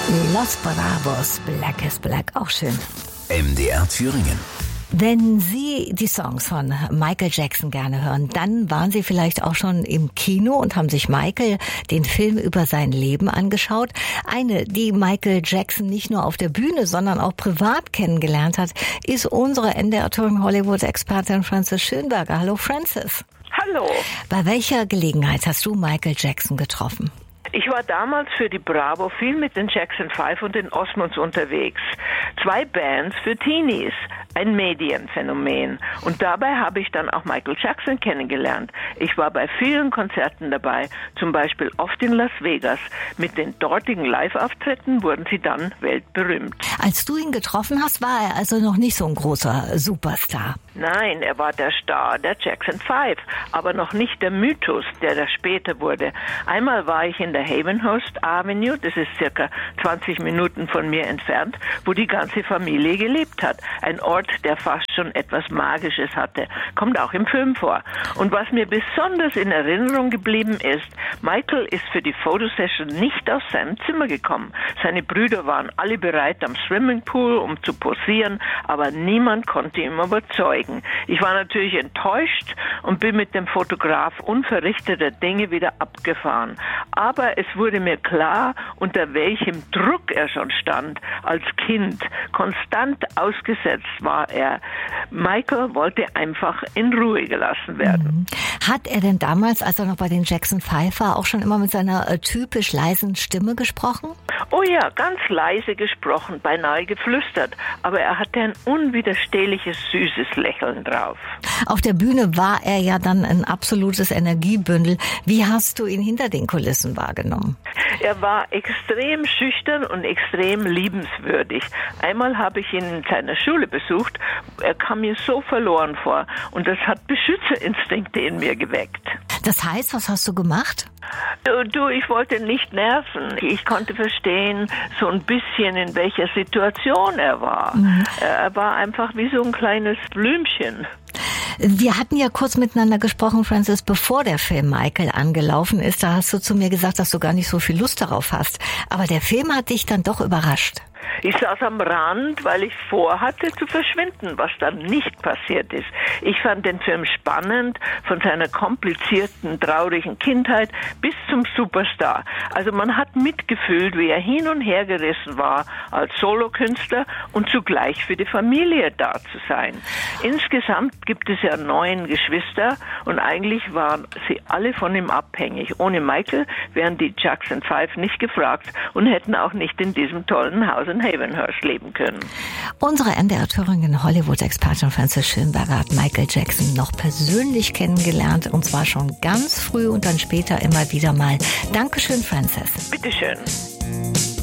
Los Bravos, Black is Black, auch schön. MDR Thüringen. Wenn Sie die Songs von Michael Jackson gerne hören, dann waren Sie vielleicht auch schon im Kino und haben sich Michael, den Film über sein Leben angeschaut. Eine, die Michael Jackson nicht nur auf der Bühne, sondern auch privat kennengelernt hat, ist unsere NDR Thüringen Hollywood-Expertin Frances Schönberger. Hallo Frances. Hallo. Bei welcher Gelegenheit hast du Michael Jackson getroffen? Ich war damals für die Bravo viel mit den Jackson 5 und den Osmonds unterwegs. 2 Bands für Teenies, ein Medienphänomen. Und dabei habe ich dann auch Michael Jackson kennengelernt. Ich war bei vielen Konzerten dabei, zum Beispiel oft in Las Vegas. Mit den dortigen Live-Auftritten wurden sie dann weltberühmt. Als du ihn getroffen hast, war er also noch nicht so ein großer Superstar. Nein, er war der Star der Jackson 5, aber noch nicht der Mythos, der da später wurde. Einmal war ich in der Havenhurst Avenue, das ist circa 20 Minuten von mir entfernt, wo die ganze Familie gelebt hat. Ein Ort, der fast schon etwas Magisches hatte. Kommt auch im Film vor. Und was mir besonders in Erinnerung geblieben ist, Michael ist für die Fotosession nicht aus seinem Zimmer gekommen. Seine Brüder waren alle bereit am Swimmingpool, um zu posieren, aber niemand konnte ihn überzeugen. Ich war natürlich enttäuscht und bin mit dem Fotograf unverrichteter Dinge wieder abgefahren. Aber es wurde mir klar, unter welchem Druck er schon stand als Kind. Konstant ausgesetzt war er. Michael wollte einfach in Ruhe gelassen werden. Hat er denn damals, als er noch bei den Jackson 5 war, auch schon immer mit seiner typisch leisen Stimme gesprochen? Oh ja, ganz leise gesprochen, beinahe geflüstert. Aber er hatte ein unwiderstehliches, süßes Lächeln drauf. Auf der Bühne war er ja dann ein absolutes Energiebündel. Wie hast du ihn hinter den Kulissen wahrgenommen? Er war extrem schüchtern und extrem liebenswürdig. Einmal habe ich ihn in seiner Schule besucht. Er kam mir so verloren vor und das hat Beschützerinstinkte in mir geweckt. Das heißt, was hast du gemacht? Du, ich wollte nicht nerven. Ich konnte verstehen, so ein bisschen, in welcher Situation er war. Er war einfach wie so ein kleines Blümchen. Wir hatten ja kurz miteinander gesprochen, Frances, bevor der Film Michael angelaufen ist. Da hast du zu mir gesagt, dass du gar nicht so viel Lust darauf hast. Aber der Film hat dich dann doch überrascht. Ich saß am Rand, weil ich vorhatte zu verschwinden, was dann nicht passiert ist. Ich fand den Film spannend, von seiner komplizierten, traurigen Kindheit bis zum Superstar. Also man hat mitgefühlt, wie er hin und her gerissen war, als Solokünstler und zugleich für die Familie da zu sein. Insgesamt gibt es ja 9 Geschwister und eigentlich waren sie alle von ihm abhängig. Ohne Michael wären die Jackson 5 nicht gefragt und hätten auch nicht in diesem tollen Haus in Havenhurst leben können. Unsere NDR Thüringen Hollywood-Expertin Frances Schönberger hat Michael Jackson noch persönlich kennengelernt und zwar schon ganz früh und dann später immer wieder mal. Dankeschön, Frances. Bitteschön.